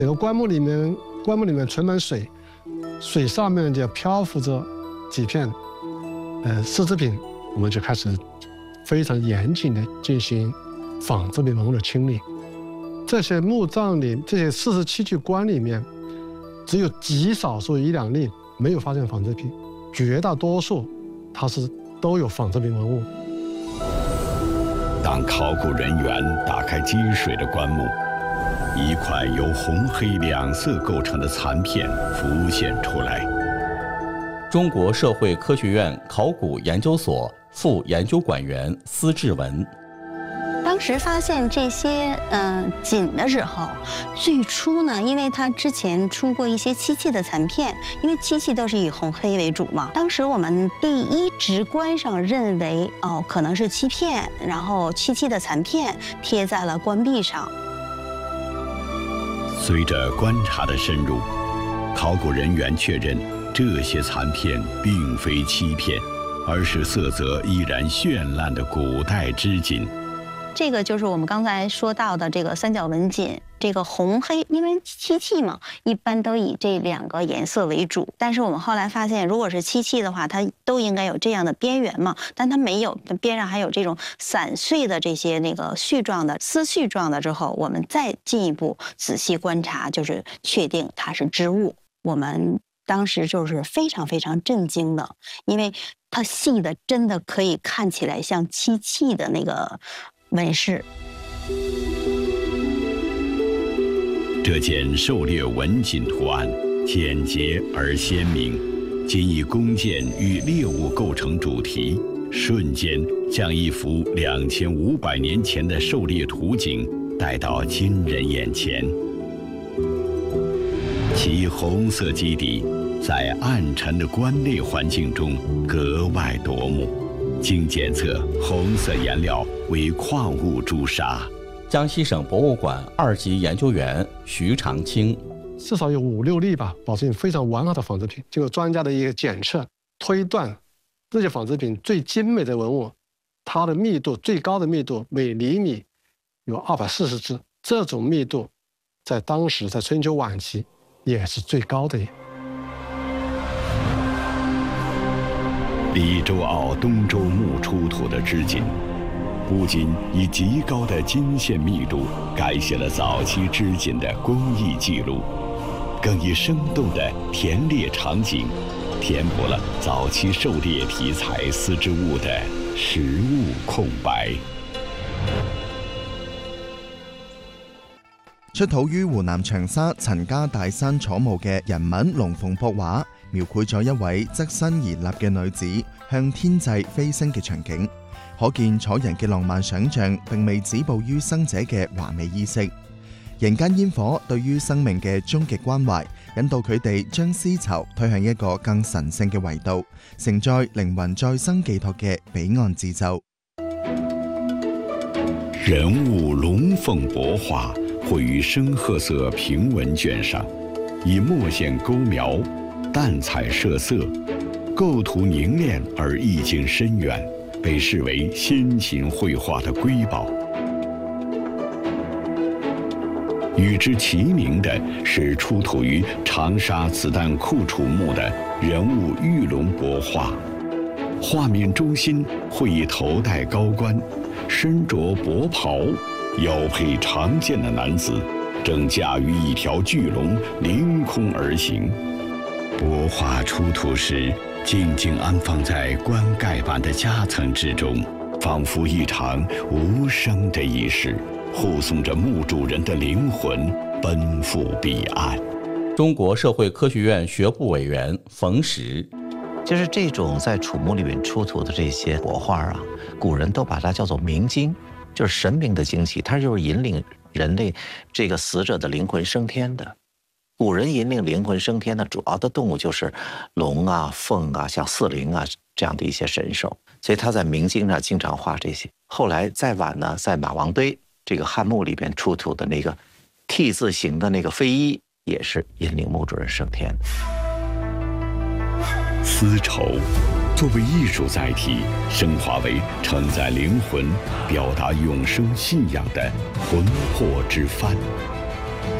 这个棺木里面存满水，水上面就漂浮着几片丝织品，我们就开始非常严谨的进行仿制品文物的清理。这些墓葬里，这些47具棺里面，只有极少数1、2例没有发现仿制品，绝大多数它都有仿制品文物。 当考古人员打开积水的棺木，一块由红黑2色构成的残片浮现出来。 中国社会科学院考古研究所副研究馆员司志文。 当时发现这些锦的时候，最初呢，因为它之前出过一些漆器的残片，因为漆器都是以红黑为主嘛。当时我们第一直观上认为，可能是漆片，然后漆器的残片贴在了棺壁上。 随着观察的深入，考古人员确认这些残片并非漆片，而是色泽依然绚烂的古代织锦。 这个就是我们刚才说到的这个三角纹锦，这个红黑，因为漆器嘛，一般都以这2个颜色为主。但是我们后来发现，如果是漆器的话，它都应该有这样的边缘嘛，但它没有，它边上还有这种散碎的这些那个絮状的丝絮状的。之后，我们再进一步仔细观察，就是确定它是织物。我们当时就是非常非常震惊的，因为它细的真的可以看起来像漆器的那个纹饰。 这件狩猎纹锦图案简洁而鲜明，仅以弓箭与猎物构成主题，瞬间将一幅2500年前的狩猎图景带到今人眼前。其红色基底在暗沉的棺内环境中格外夺目，经检测，红色颜料为矿物朱砂。 江西省博物馆2级研究员徐长青， 至少有5、6例吧，保证非常完好的仿制品。经过专家的一个检测推断，这些仿制品最精美的文物，它的密度最高的密度每厘米有240只，这种密度在当时在春秋晚期也是最高的。 黎州坳东周墓出土的织锦，不仅以极高的金线密度改写了早期织锦的工艺记录，更以生动的田猎场景填补了早期狩猎题材丝织物的实物空白。 出土於湖南長沙陳家大山楚墓嘅人物龍鳳帛畫，描繪咗一位側身而立嘅女子向天際飛升嘅場景，可見楚人嘅浪漫想像並未止步於生者嘅華美衣飾。人間煙火對於生命嘅終極關懷，引導佢哋將絲綢推向一個更神聖嘅維度，承載靈魂再生寄託嘅彼岸之舟。 人物龍鳳帛畫繪於深褐色平紋卷上，以墨線勾描，淡彩射色，构圖凝練而意境深遠，被視為先秦繪畫的瑰寶。與之齊名的是出土於長沙子彈庫楚墓的人物玉龍帛畫，畫面中心繪以頭戴高冠，身着薄袍，腰佩长剑的男子，正驾驭一条巨龙凌空而行。帛畫出土时，静静安放在棺盖板的夹层之中，仿佛一场无声的仪式，护送着墓主人的灵魂奔赴彼岸。 中国社会科学院学部委员冯石， 就是这种在楚墓里面出土的这些帛画啊，古人都把它叫做明经，就是神明的精气，它就是引领人类这个死者的灵魂升天的。古人引领灵魂升天的主要的动物就是龙啊、凤啊、像四灵啊这样的一些神兽，所以他在明经上经常画这些。后来再晚呢，在马王堆这个汉墓里边出土的那个 T 字形的那个飞衣，也是引领墓主人升天的。 丝绸作为艺术载体，升华为承载灵魂、表达永生信仰的魂魄之帆。